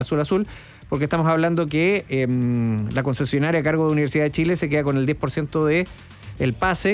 azul, porque estamos hablando que la concesionaria a cargo de Universidad de Chile se queda con el 10% de el pase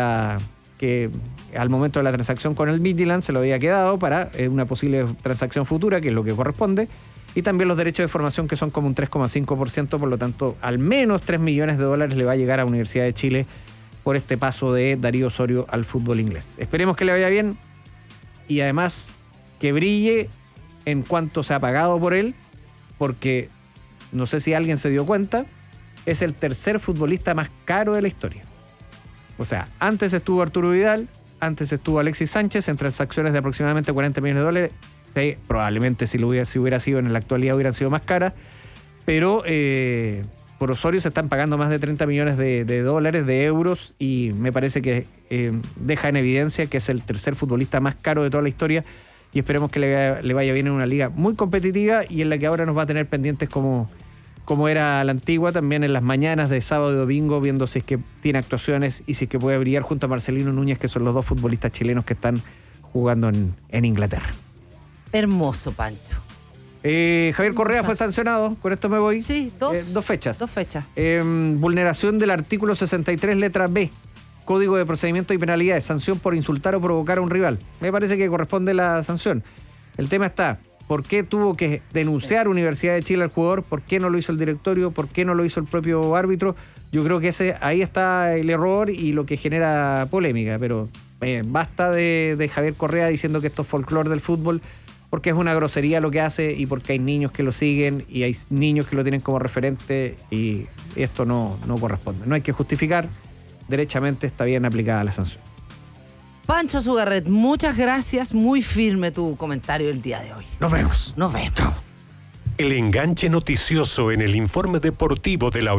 que al momento de la transacción con el Midtjylland se lo había quedado para una posible transacción futura, que es lo que corresponde, y también los derechos de formación, que son como un 3,5%, por lo tanto, al menos $3 millones le va a llegar a Universidad de Chile por este paso de Darío Osorio al fútbol inglés. Esperemos que le vaya bien y además que brille en cuanto se ha pagado por él, porque no sé si alguien se dio cuenta, es el tercer futbolista más caro de la historia. O sea, antes estuvo Arturo Vidal, antes estuvo Alexis Sánchez en transacciones de aproximadamente $40 millones. Sí, probablemente si hubiera sido en la actualidad hubieran sido más caras, pero por Osorio se están pagando más de $30 millones de euros, y me parece que deja en evidencia que es el tercer futbolista más caro de toda la historia, y esperemos que le vaya bien en una liga muy competitiva y en la que ahora nos va a tener pendientes como era la antigua, también en las mañanas de sábado y domingo, viendo si es que tiene actuaciones y si es que puede brillar junto a Marcelino Núñez, que son los dos futbolistas chilenos que están jugando en Inglaterra. Hermoso, Pancho. Javier Correa fue sancionado, con esto me voy. Sí, dos fechas. Vulneración del artículo 63, letra B, Código de Procedimientos y Penalidades, sanción por insultar o provocar a un rival. Me parece que corresponde la sanción. El tema está, ¿por qué tuvo que denunciar Universidad de Chile al jugador? ¿Por qué no lo hizo el directorio? ¿Por qué no lo hizo el propio árbitro? Yo creo que ahí está el error y lo que genera polémica, pero basta de Javier Correa diciendo que esto es folclore del fútbol, porque es una grosería lo que hace y porque hay niños que lo siguen y hay niños que lo tienen como referente, y esto no corresponde. No hay que justificar, derechamente está bien aplicada la sanción. Pancho Sugarret, muchas gracias, muy firme tu comentario el día de hoy. Nos vemos. Chao. El enganche noticioso en el informe deportivo de la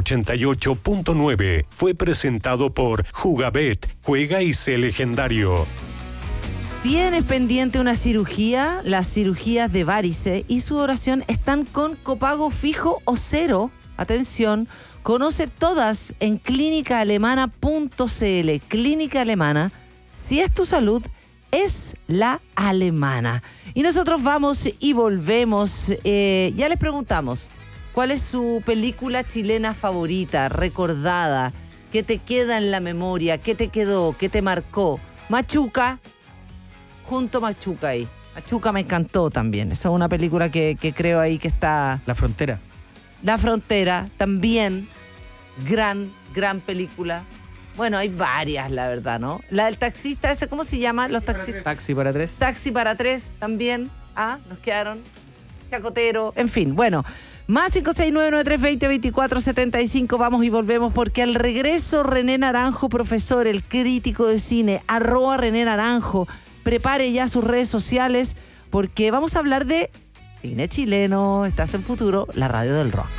88.9 fue presentado por Jugabet, juega y sé legendario. ¿Tienes pendiente una cirugía? Las cirugías de varices y sudoración están con copago fijo o cero. Atención, conoce todas en clínicaalemana.cl. Clínica Alemana, si es tu salud, es la alemana. Y nosotros vamos y volvemos. Ya les preguntamos, ¿cuál es su película chilena favorita, recordada, que te queda en la memoria, que te quedó, que te marcó? Machuca. Junto Machuca ahí. Machuca me encantó también. Esa es una película que creo ahí que está... La Frontera. La Frontera, también. Gran película. Bueno, hay varias, la verdad, ¿no? La del taxista, ¿ese cómo se llama? Los taxistas. Taxi para tres. Taxi para tres, también. Nos quedaron. Chacotero, en fin, bueno. Más 569-9320-2475. Vamos y volvemos, porque al regreso René Naranjo, profesor, el crítico de cine, @René Naranjo. Prepare ya sus redes sociales, porque vamos a hablar de cine chileno. Estás en Futuro, la radio del rock.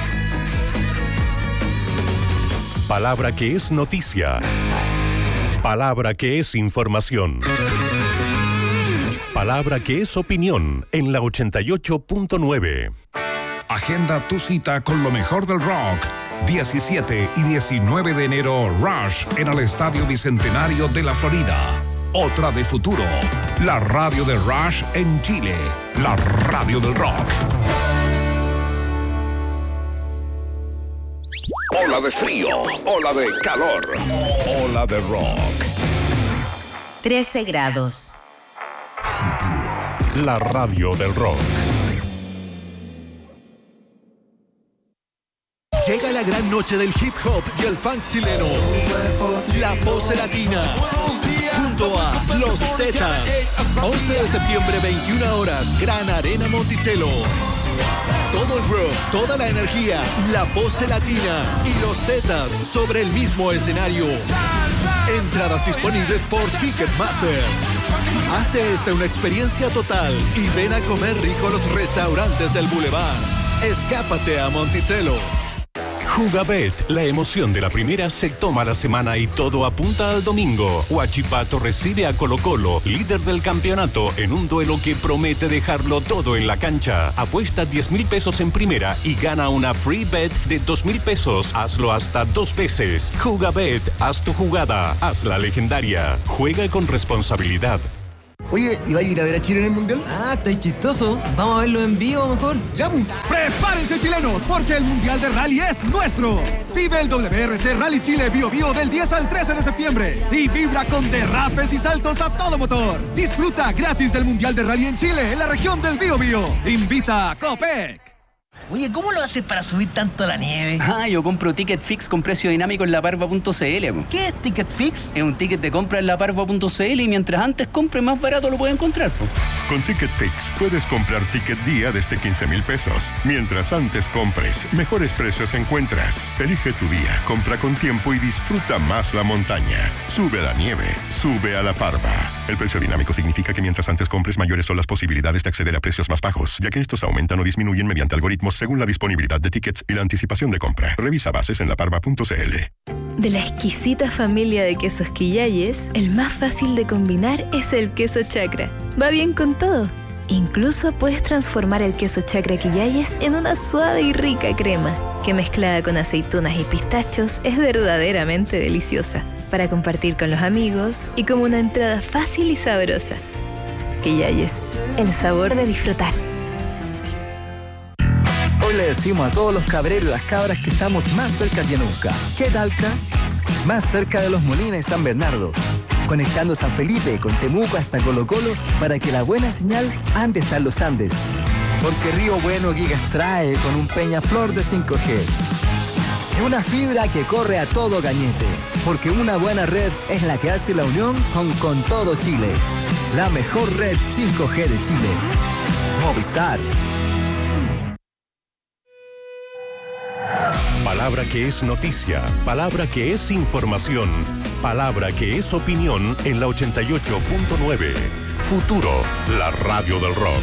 Palabra que es noticia. Palabra que es información. Palabra que es opinión en la 88.9. Agenda tu cita con lo mejor del rock. 17 y 19 de enero, Rush en el Estadio Bicentenario de la Florida. Otra de Futuro, la radio de Rush en Chile, la radio del rock. Ola de frío, ola de calor, ola de rock. 13 grados. La radio del rock. Llega la gran noche del hip hop y el funk chileno. La Pose Latina. Junto a Los Tetas. 11 de septiembre, 21 horas. Gran Arena Monticello. Todo el rock, toda la energía, La Pose Latina y Los Tetas sobre el mismo escenario. Entradas disponibles por Ticketmaster. Hazte esta una experiencia total y ven a comer rico a los restaurantes del Boulevard. Escápate a Monticello. Jugabet, la emoción de la primera se toma la semana y todo apunta al domingo. Huachipato recibe a Colo-Colo, líder del campeonato, en un duelo que promete dejarlo todo en la cancha. Apuesta 10,000 pesos en primera y gana una free bet de 2,000 pesos. Hazlo hasta 2 veces. Jugabet, haz tu jugada, haz la legendaria. Juega con responsabilidad. Oye, ¿y va a ir a ver a Chile en el Mundial? Ah, estáis chistoso. Vamos a verlo en vivo mejor. ¡Ya! ¡Prepárense, chilenos! Porque el Mundial de Rally es nuestro. Vive el WRC Rally Chile Bio Bio del 10 al 13 de septiembre. Y vibra con derrapes y saltos a todo motor. Disfruta gratis del Mundial de Rally en Chile, en la región del Bio Bio. Invita Copec. Oye, ¿cómo lo haces para subir tanto la nieve? Yo compro ticket fix con precio dinámico en laparva.cl. ¿Qué es ticket fix? Es un ticket de compra en laparva.cl y mientras antes compre, más barato lo puede encontrar. Con ticket fix puedes comprar ticket día desde 15,000 pesos. Mientras antes compres, mejores precios encuentras. Elige tu día, compra con tiempo y disfruta más la montaña. Sube a la nieve, sube a la parva. El precio dinámico significa que mientras antes compres, mayores son las posibilidades de acceder a precios más bajos, ya que estos aumentan o disminuyen mediante algoritmos según la disponibilidad de tickets y la anticipación de compra. Revisa bases en laparva.cl. De la exquisita familia de quesos Quillayes, el más fácil de combinar es el queso Chacra. Va bien con todo. Incluso puedes transformar el queso Chacra Quillayes en una suave y rica crema, que mezclada con aceitunas y pistachos es verdaderamente deliciosa, para compartir con los amigos y como una entrada fácil y sabrosa. Quillayes, el sabor de disfrutar. Hoy le decimos a todos los cabreros y las cabras que estamos más cerca que nunca. ¿Qué Talca? Más cerca de Los Molinos y San Bernardo. Conectando San Felipe con Temuco hasta Colo Colo para que la buena señal ande hasta los Andes. Porque Río Bueno Gigas trae con un Peñaflor de 5G. Y una fibra que corre a todo Cañete. Porque una buena red es la que hace la unión con todo Chile. La mejor red 5G de Chile. Movistar. Palabra que es noticia, palabra que es información, palabra que es opinión en la 88.9. Futuro, la radio del rock.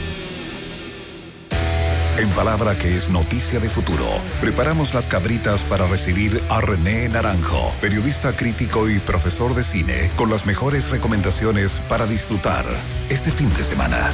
En Palabra que es noticia de futuro, preparamos las cabritas para recibir a René Naranjo, periodista crítico y profesor de cine, con las mejores recomendaciones para disfrutar este fin de semana.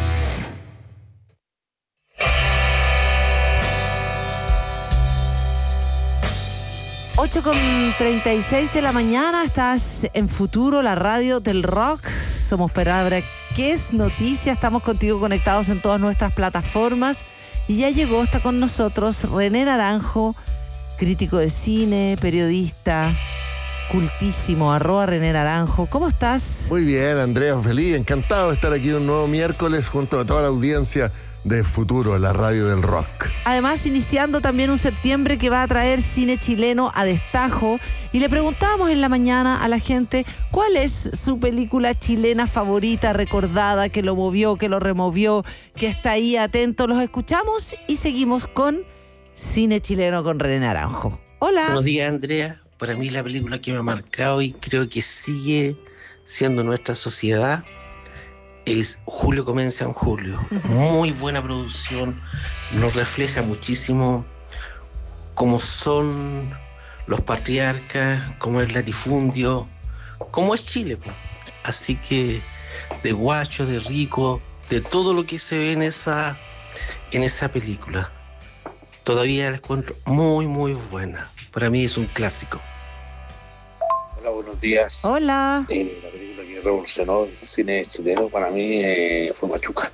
8:36 de la mañana, estás en Futuro, la radio del rock. Somos Palabra que es noticia, estamos contigo conectados en todas nuestras plataformas. Y ya llegó, está con nosotros René Naranjo, crítico de cine, periodista, cultísimo, @René Naranjo. ¿Cómo estás? Muy bien, Andrea, feliz, encantado de estar aquí un nuevo miércoles junto a toda la audiencia de Futuro, la radio del rock. Además, iniciando también un septiembre que va a traer cine chileno a destajo. Y le preguntábamos en la mañana a la gente cuál es su película chilena favorita, recordada, que lo movió, que lo removió, que está ahí atento. Los escuchamos y seguimos con Cine Chileno con René Naranjo. Hola. Buenos días, Andrea. Para mí la película que me ha marcado y creo que sigue siendo nuestra sociedad es Julio comienza en julio. Muy buena producción, nos refleja muchísimo cómo son los patriarcas, cómo es el latifundio, cómo es Chile, pues. Así que de guacho, de rico, de todo lo que se ve en esa película. Todavía la encuentro muy, muy buena. Para mí es un clásico. Hola, buenos días. Hola. La película que revolucionó el cine chileno para mí fue Machuca.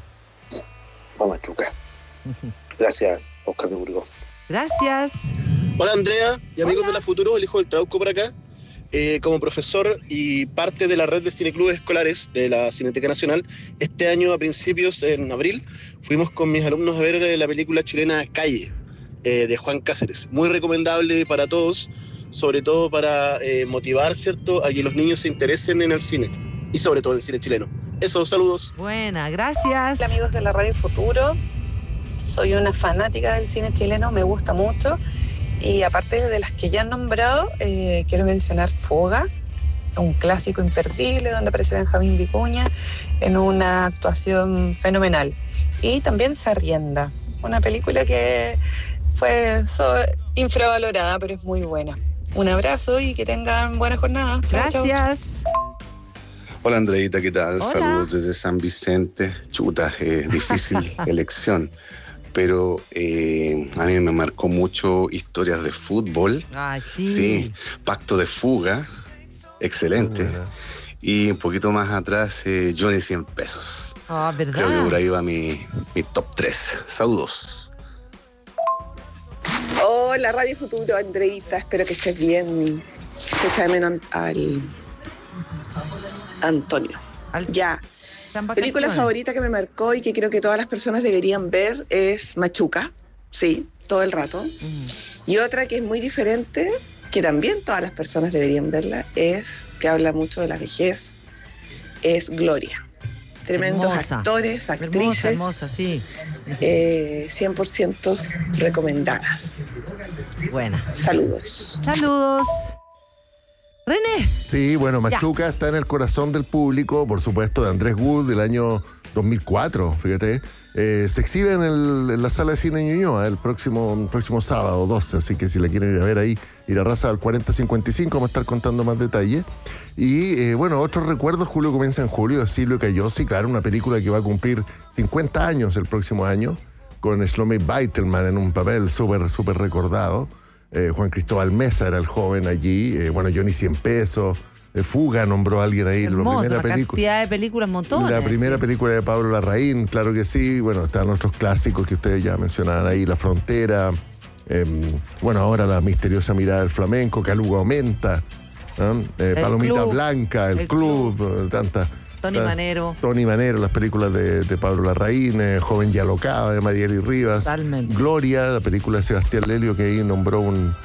Gracias, Oscar de Burgos. Gracias. Hola, Andrea y amigos de la Futuro, el hijo del Trauco por acá. Como profesor y parte de la red de cineclubes escolares de la Cineteca Nacional, este año a principios, en abril, fuimos con mis alumnos a ver la película chilena Calle, de Juan Cáceres. Muy recomendable para todos, sobre todo para motivar, ¿cierto?, a que los niños se interesen en el cine y sobre todo en el cine chileno. Eso, saludos. Buena, gracias. Hola, amigos de la Radio Futuro. Soy una fanática del cine chileno, me gusta mucho. Y aparte de las que ya han nombrado, quiero mencionar Fuga, un clásico imperdible donde aparece Benjamín Vicuña en una actuación fenomenal. Y también Sarrienda, una película que fue infravalorada, pero es muy buena. Un abrazo y que tengan buena jornada. Gracias. Chau. Hola, Andreita, ¿qué tal? Hola. Saludos desde San Vicente. Chuta, difícil elección. Pero a mí me marcó mucho Historias de Fútbol. Ah, sí. Sí, Pacto de Fuga, excelente. Y un poquito más atrás, Johnny 100 pesos. Ah, ¿verdad? Creo que por ahí va mi top 3. Saludos. Hola, Radio Futuro, Andreita. Espero que estés bien. Se echa de menos al Antonio. Ya. Película favorita que me marcó y que creo que todas las personas deberían ver es Machuca. Sí, todo el rato. Y otra que es muy diferente, que también todas las personas deberían verla, es que habla mucho de la vejez, es Gloria. Tremendos actores, actrices. Hermosa, sí. 100% recomendada. Buena. Saludos. Saludos. René. Sí, bueno, Machuca está en el corazón del público, por supuesto, de Andrés Wood del año 2004, fíjate. Se exhibe en la sala de cine Ñuñoa el próximo sábado 12, así que si la quieren ir a ver ahí, ir a raza al 4055, vamos a estar contando más detalles. Y bueno, otros recuerdos, Julio comienza en julio, de Silvio Cayosi, claro, una película que va a cumplir 50 años el próximo año, con Shlomi Beitelman en un papel súper recordado. Juan Cristóbal Mesa era el joven allí, bueno, Johnny 100 pesos, Fuga nombró a alguien ahí. Hermoso, la cantidad de películas, montones. La primera película de Pablo Larraín, claro que sí. Bueno, están otros clásicos que ustedes ya mencionaban ahí, La Frontera, bueno, ahora La misteriosa mirada del flamenco, Caluga aumenta, Palomita Club, Blanca, El Club, tantas. Tony Manero, las películas de Pablo Larraín, Joven y Alocada de Marieli Rivas. Totalmente. Gloria, la película de Sebastián Lelio, que ahí nombró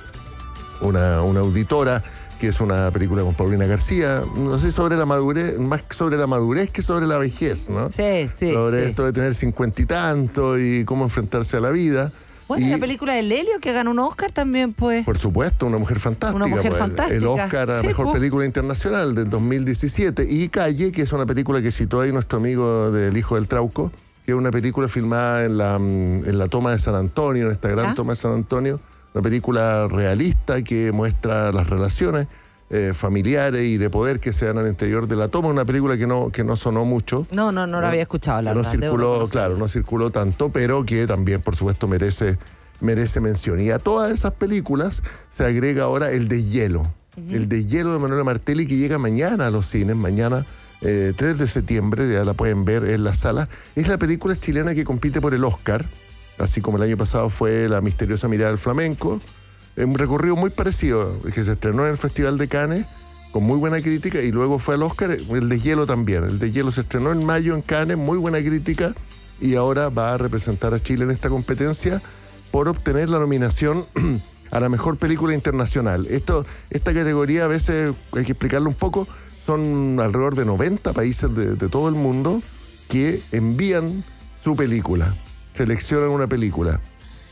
una auditora, que es una película con Paulina García, no sé, sobre la madurez, más sobre la madurez que sobre la vejez, ¿no? Sí. Sobre esto de tener 50 y tanto y cómo enfrentarse a la vida. Bueno, la película de Lelio, que ganó un Oscar también, pues. Por supuesto, Una mujer fantástica. El Oscar a Mejor Película Internacional del 2017. Y Calle, que es una película que citó ahí nuestro amigo del Hijo del Trauco, que es una película filmada en la toma de San Antonio, en esta gran toma de San Antonio. Una película realista que muestra las relaciones familiares y de poder que se dan al interior de la toma. Una película que no sonó mucho. No la había escuchado, la verdad. No circuló tanto, pero que también, por supuesto, merece mención. Y a todas esas películas se agrega ahora El Deshielo. El Deshielo de Manuela Martelli, que llega mañana a los cines, mañana 3 de septiembre, ya la pueden ver en la sala. Es la película chilena que compite por el Oscar, así como el año pasado fue La misteriosa mirada del flamenco. Un recorrido muy parecido, que se estrenó en el Festival de Cannes con muy buena crítica y luego fue al Oscar. El Deshielo también. El Deshielo se estrenó en mayo en Cannes, muy buena crítica, y ahora va a representar a Chile en esta competencia por obtener la nominación a la mejor película internacional. Esta categoría, a veces hay que explicarlo un poco, son alrededor de 90 países de todo el mundo que envían su película, seleccionan una película,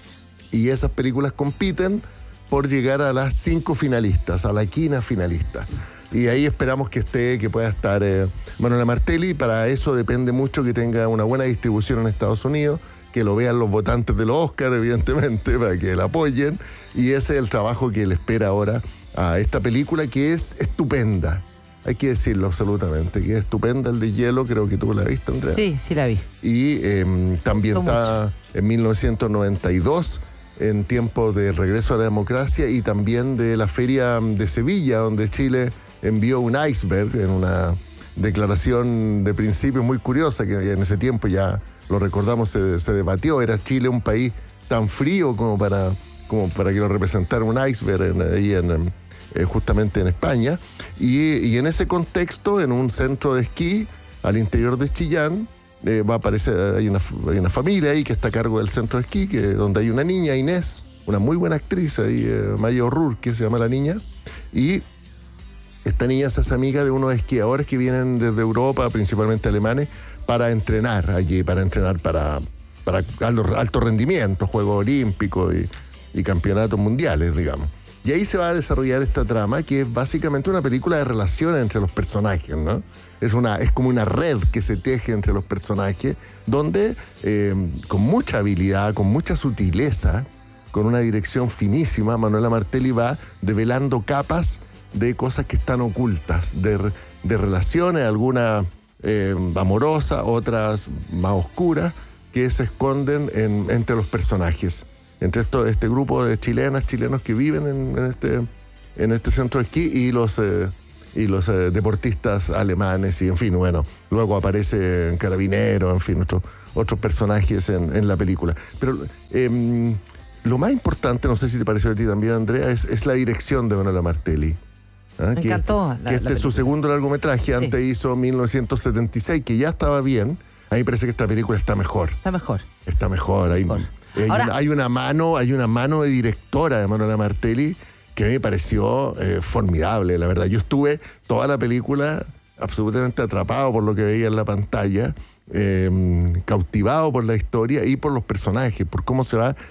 y esas películas compiten por llegar a las 5 finalistas, a la quina finalista. Y ahí esperamos que pueda estar Manuela Martelli. Para eso depende mucho que tenga una buena distribución en Estados Unidos, que lo vean los votantes de los Oscars, evidentemente, para que la apoyen. Y ese es el trabajo que le espera ahora a esta película, que es estupenda. Hay que decirlo absolutamente, que es estupenda. El Deshielo, creo que tú la viste, Andrea. Sí, la vi. Y también está en 1992, en tiempo de regreso a la democracia, y también de la Feria de Sevilla, donde Chile envió un iceberg en una declaración de principio muy curiosa, que en ese tiempo ya lo recordamos, se debatió. ¿Era Chile un país tan frío como para que lo representara un iceberg justamente en España? Y en ese contexto, en un centro de esquí al interior de Chillán, va a aparecer, hay una familia ahí que está a cargo del centro de esquí, donde hay una niña, Inés, una muy buena actriz ahí, Maya O'Rourke, que se llama la niña, y esta niña se hace amiga de unos esquiadores que vienen desde Europa, principalmente alemanes, para entrenar para alto rendimiento, Juegos Olímpicos y campeonatos mundiales, digamos. Y ahí se va a desarrollar esta trama, que es básicamente una película de relaciones entre los personajes, ¿no? Es como una red que se teje entre los personajes, donde con mucha habilidad, con mucha sutileza, con una dirección finísima, Manuela Martelli va develando capas de cosas que están ocultas, de relaciones, algunas amorosas, otras más oscuras, que se esconden entre los personajes. Entre este grupo de chilenos que viven en este centro de esquí y deportistas alemanes y, en fin, bueno, luego aparece Carabinero, en fin, otros personajes en la película. Pero lo más importante, no sé si te pareció a ti también, Andrea, es la dirección de Manuela Martelli. Me encantó. Este es su segundo largometraje, antes hizo 1976, que ya estaba bien. A mí me parece que esta película está mejor. Está mejor. Hay una mano de directora de Manuela Martelli que a mí me pareció formidable, la verdad. Yo estuve toda la película absolutamente atrapado por lo que veía en la pantalla, cautivado por la historia y por los personajes, por cómo se va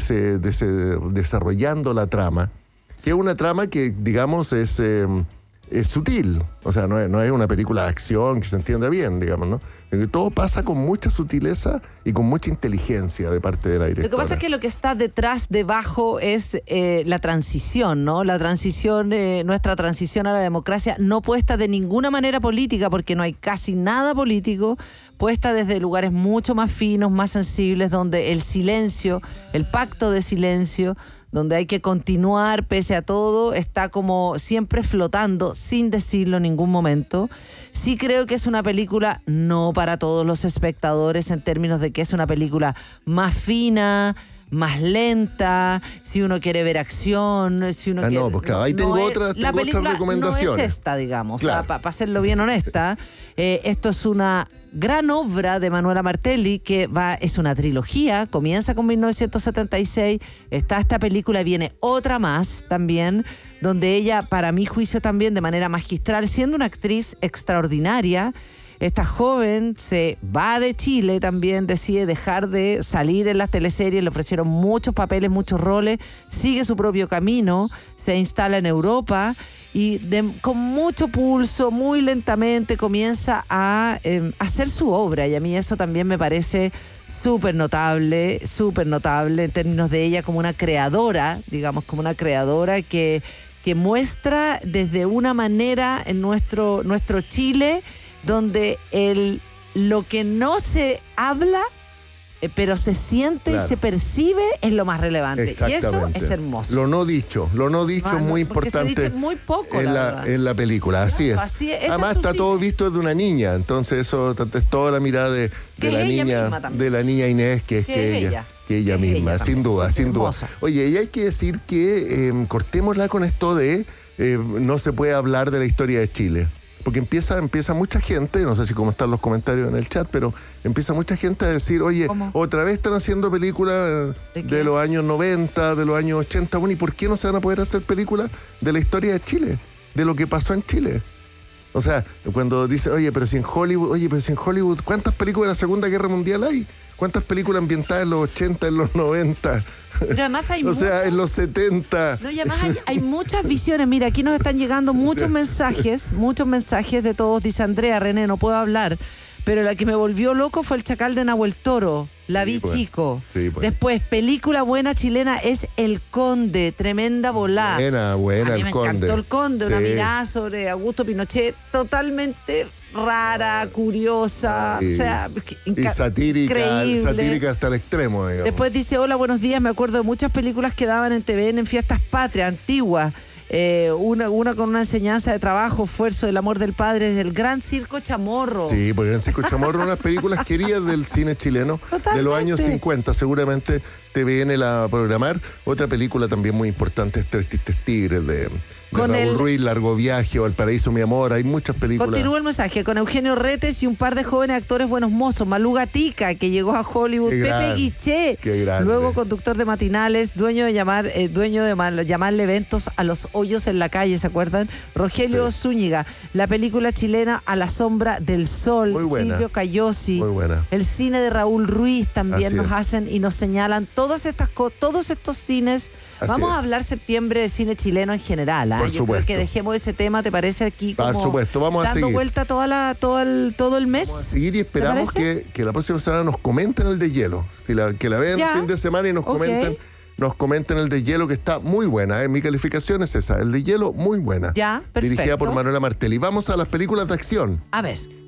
desarrollando la trama. Que es una trama que, digamos, es sutil. O sea, no es una película de acción que se entienda bien, digamos, ¿no? Todo pasa con mucha sutileza y con mucha inteligencia de parte de la directora. Lo que pasa es que lo que está debajo es la transición, ¿no? La transición, nuestra transición a la democracia, no puesta de ninguna manera política, porque no hay casi nada político, puesta desde lugares mucho más finos, más sensibles, donde el silencio, el pacto de silencio, donde hay que continuar pese a todo, está como siempre flotando sin decirlo en ningún momento. Sí creo que es una película no para todos los espectadores, en términos de que es una película más fina, más lenta, si uno quiere ver acción, si uno quiere... No, pues claro, ahí tengo otras recomendaciones. No es esta, digamos, claro. O sea, para serlo bien honesta, esto es una gran obra de Manuela Martelli que es una trilogía, comienza con 1976, está esta película, viene otra más también, donde ella, para mi juicio también, de manera magistral, siendo una actriz extraordinaria, esta joven se va de Chile también, decide dejar de salir en las teleseries, le ofrecieron muchos papeles, muchos roles, sigue su propio camino, se instala en Europa y con mucho pulso, muy lentamente comienza a hacer su obra, y a mí eso también me parece súper notable en términos de ella como una creadora, digamos, como una creadora que muestra desde una manera en nuestro Chile, donde lo que no se habla, pero se siente, claro, y se percibe, es lo más relevante. Y eso es hermoso. Lo no dicho es muy importante. Se dice muy poco, en la película, así es. Además está todo visto desde una niña, entonces eso es toda la mirada de la niña Inés, que es ella misma, sin duda. Oye, y hay que decir que cortémosla con esto de no se puede hablar de la historia de Chile. Porque empieza mucha gente, no sé si cómo están los comentarios en el chat, pero empieza mucha gente a decir, oye, otra vez están haciendo películas de los años 90, de los años 80, bueno, ¿y por qué no se van a poder hacer películas de la historia de Chile? De lo que pasó en Chile. O sea, cuando dice, pero si en Hollywood, ¿cuántas películas de la Segunda Guerra Mundial hay? ¿Cuántas películas ambientadas en los 80, en los 90? Pero además hay en los 70. No, y además hay muchas visiones. Mira, aquí nos están llegando muchos mensajes de todos. Dice Andrea, René, no puedo hablar, pero la que me volvió loco fue El Chacal de Nahuel Toro. La vi chico. Sí, pues. Después, película buena chilena es El Conde, tremenda volá. Buena, a mí me encantó El Conde, una mirada sobre Augusto Pinochet totalmente rara, curiosa, o sea, y satírica hasta el extremo, digamos. Después dice, hola, buenos días, me acuerdo de muchas películas que daban en TVN en fiestas patrias antiguas. Una con una enseñanza de trabajo, esfuerzo, del amor del padre, del Gran Circo Chamorro. Sí, porque el Gran Circo Chamorro, unas películas queridas del cine chileno. Totalmente. De los años 50, seguramente TVN la va a programar. Otra película también muy importante es Tres Tristes Tigres de Raúl Ruiz, Largo Viaje, o El Paraíso, mi amor, hay muchas películas. Continúa el mensaje, con Eugenio Retes y un par de jóvenes actores buenos mozos, Malú Gatica, que llegó a Hollywood, Pepe Guiché, luego conductor de matinales, dueño de llamarle eventos a los hoyos en la calle, ¿se acuerdan? Rogelio Zúñiga, la película chilena A la sombra del sol, Silvio Cayosi, muy buena. El cine de Raúl Ruiz también nos hacen y nos señalan todos estos cines. Vamos a hablar septiembre de cine chileno en general, Por Yo supuesto. creo que dejemos ese tema, ¿te parece? Aquí como por supuesto, vamos a dando seguir. vuelta todo el mes. Vamos a seguir y esperamos que la próxima semana nos comenten el de hielo. Que la vean el fin de semana y nos comenten el de hielo, que está muy buena. Mi calificación es esa, el de hielo, muy buena. Ya, perfecto. Dirigida por Manuela Martelli. Vamos a las películas de acción. A ver.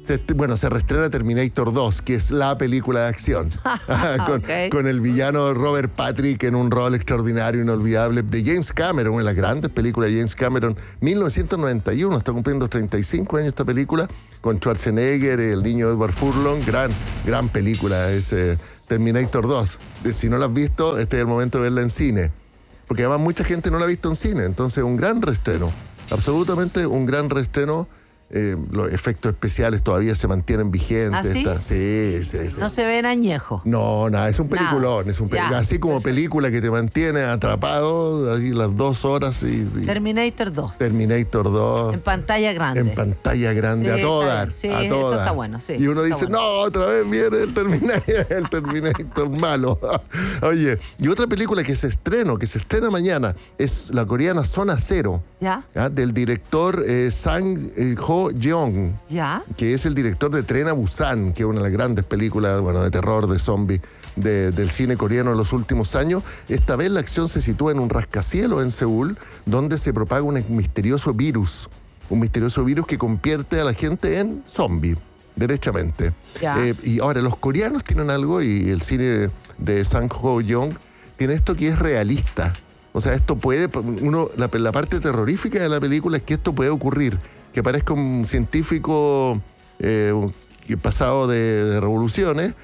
Se reestrena Terminator 2, que es la película de acción. Con el villano Robert Patrick en un rol extraordinario, inolvidable, de James Cameron, una de las grandes películas de James Cameron, 1991, está cumpliendo 35 años esta película, con Schwarzenegger, el niño Edward Furlong, gran película, es Terminator 2. Si no la has visto, este es el momento de verla en cine, porque además mucha gente no la ha visto en cine, entonces un gran reestreno, absolutamente un gran reestreno. Los efectos especiales todavía se mantienen vigentes. ¿Ah, sí? Sí. No se ven añejos. No, es un peliculón. Así como película que te mantiene atrapado así las 2 horas. Terminator 2. Terminator 2. En pantalla grande. A todas. Sí, eso está bueno. Sí, y uno dice, no, otra vez viene el Terminator malo. Oye, y otra película que se estrena mañana es la coreana Zona Cero. ¿Ya? Del director Sang Ho Jeong, que es el director de Tren a Busan, que es una de las grandes películas de terror, de zombies del cine coreano en los últimos años. Esta vez la acción se sitúa en un rascacielos en Seúl, donde se propaga un misterioso virus que convierte a la gente en zombie, derechamente. Y ahora, los coreanos tienen algo, y el cine de Sang Ho Jeong tiene esto que es realista. O sea, esto puede, la parte terrorífica de la película es que esto puede ocurrir, que aparezca un científico pasado de revoluciones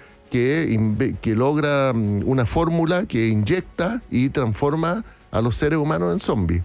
que logra una fórmula que inyecta y transforma a los seres humanos en zombies.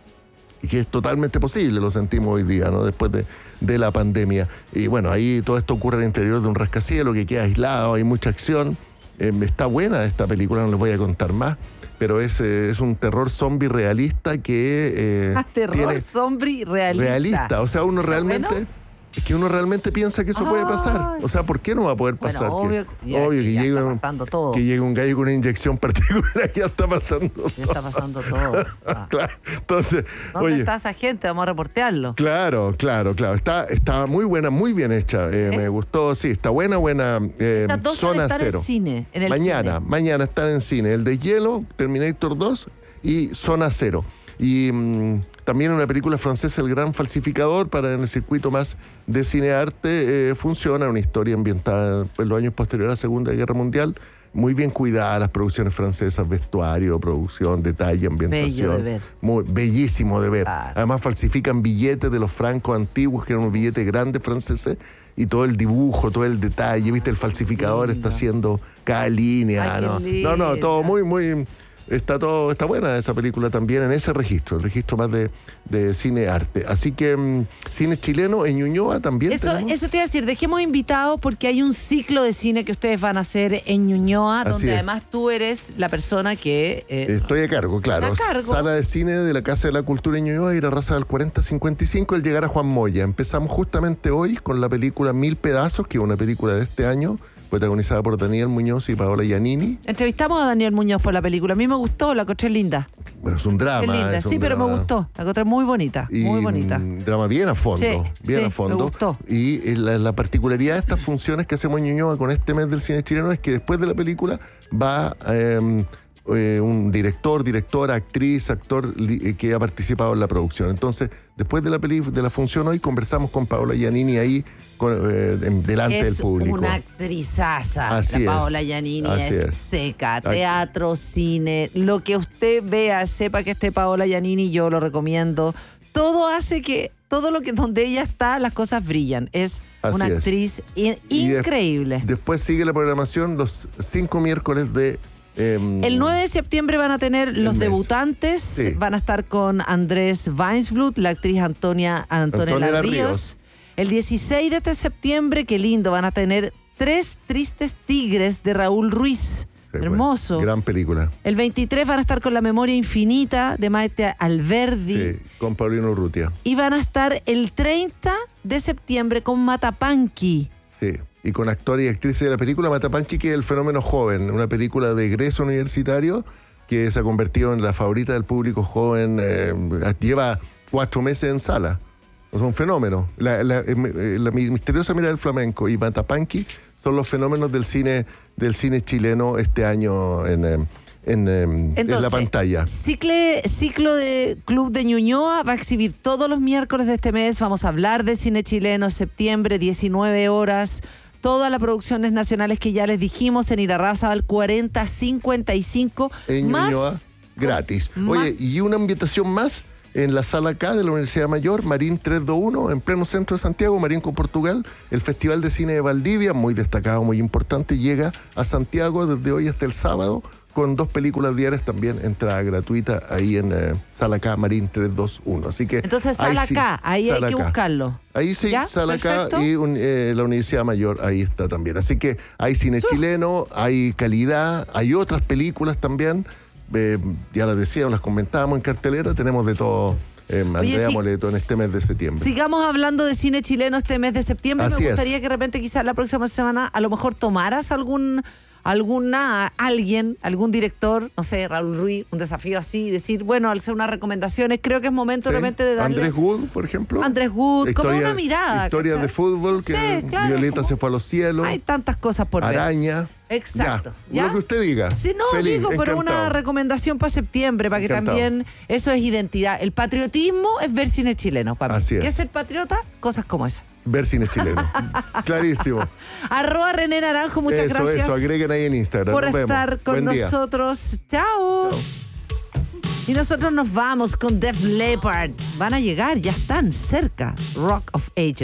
Y que es totalmente posible, lo sentimos hoy día, ¿no? Después de la pandemia. Y bueno, ahí todo esto ocurre al interior de un rascacielos que queda aislado, hay mucha acción. Está buena esta película, no les voy a contar más. Pero es un terror zombie realista que zombie realista. O sea, uno realmente... ¿Bueno? Es que uno realmente piensa que eso puede pasar. O sea, ¿por qué no va a poder pasar? Obvio que ya está pasando todo. Que llegue un gallo con una inyección particular, ya está pasando todo. Ya está pasando todo. Claro. Entonces, ¿dónde está esa gente? Vamos a reportearlo. Claro. Está muy buena, muy bien hecha. Me gustó, sí, está buena. Esas dos Zona están Cero. En cine, en el Mañana están en cine. El de Hielo, Terminator 2 y Zona Cero. Y también una película francesa, El Gran Falsificador, para en el circuito más de cinearte, funciona, una historia ambientada en los años posteriores a la Segunda Guerra Mundial, muy bien cuidada, las producciones francesas, vestuario, producción, detalle, ambientación. Bello de ver. Bellísimo de ver. Claro. Además falsifican billetes de los francos antiguos, que eran unos billetes grandes franceses, y todo el dibujo, todo el detalle, ¿viste? El falsificador está haciendo cada línea. No, todo muy... Está buena esa película también en ese registro, el registro más de cine arte. Así que cine chileno en Ñuñoa también. Eso te iba a decir, dejemos invitados porque hay un ciclo de cine que ustedes van a hacer en Ñuñoa, donde además tú eres la persona que... estoy a cargo, claro. Sala de cine de la Casa de la Cultura en Ñuñoa, ir a Raza del 4055, el llegar a Juan Moya. Empezamos justamente hoy con la película 1000 pedazos, que es una película de este año, protagonizada por Daniel Muñoz y Paola Giannini. Entrevistamos a Daniel Muñoz por la película. A mí me gustó, la encontré linda. Es un drama. Pero me gustó. La encontré muy bonita. Muy bonita. Drama bien a fondo. A fondo. Me gustó. Y la particularidad de estas funciones que hacemos en Ñuñoa con este mes del cine chileno es que después de la película va un directora, actriz, actor que ha participado en la producción. Entonces, después de la función hoy, conversamos con Paola Giannini ahí delante del público. Es una actrizaza. Así la Paola Giannini es seca. Teatro, cine, lo que usted vea, sepa que esté Paola Giannini, yo lo recomiendo. Todo hace que donde ella está, las cosas brillan. Es una actriz increíble. Después sigue la programación los 5 miércoles de... el 9 de septiembre van a tener los debutantes. Sí. Van a estar con Andrés Weinsblut, la actriz Antonella Ríos. El 16 de este septiembre, qué lindo, van a tener 3 tristes tigres de Raúl Ruiz. Sí, hermoso. Bueno, gran película. El 23 van a estar con La Memoria Infinita de Maite Alberdi. Sí, con Paulino Urrutia. Y van a estar el 30 de septiembre con Matapanqui. Sí. Y con actores y actrices de la película Matapanqui, que es El Fenómeno Joven, una película de egreso universitario que se ha convertido en la favorita del público joven, lleva 4 meses en sala. Es un fenómeno. La misteriosa mirada del flamenco y Matapanqui son los fenómenos del cine chileno este año en en la pantalla. Ciclo de Club de Ñuñoa va a exhibir todos los miércoles de este mes. Vamos a hablar de cine chileno, septiembre, 19 horas. Todas las producciones nacionales que ya les dijimos en Irarrázaval 4055. En Ñuñoa, gratis. Oye, y una invitación más en la Sala K de la Universidad Mayor, Marín 321, en pleno centro de Santiago, Marín con Portugal. El Festival de Cine de Valdivia, muy destacado, muy importante, llega a Santiago desde hoy hasta el sábado, con 2 películas diarias también, entrada gratuita ahí en Sala K, Marín 321. Así que entonces Sala K, ahí Sala hay que K. buscarlo. Ahí sí, ¿Ya? Sala Perfecto. K y la Universidad Mayor, ahí está también. Así que hay cine chileno, hay calidad, hay otras películas también. Ya las decíamos, las comentábamos en cartelera, tenemos de todo. Andrea Moleto en este mes de septiembre. Sigamos hablando de cine chileno este mes de septiembre. Así Me gustaría que de repente quizás la próxima semana a lo mejor tomaras algún director, no sé, Raúl Ruiz, un desafío así, decir, bueno, al hacer unas recomendaciones, creo que es momento de repente de darle... Andrés Wood, por ejemplo. Andrés Wood, como una mirada. Historias ¿cachai? de fútbol, que Sí, claro, Violeta se fue a los cielos. Hay tantas cosas por ver. Araña. Exacto. Ya, lo que usted diga. Sí, no, feliz, digo, pero encantado. una recomendación para septiembre, para que Encantado. también eso es identidad. El patriotismo es ver cine chileno, para mí. Así es. ¿Qué es ser patriota? Cosas como esas. Ver cine chileno. Clarísimo. @René Naranjo, muchas gracias. Eso, agreguen ahí en Instagram. por Nos vemos. estar con Buen día. nosotros. Chao. Y nosotros nos vamos con Def Leppard. Van a llegar, ya están cerca. Rock of Ages.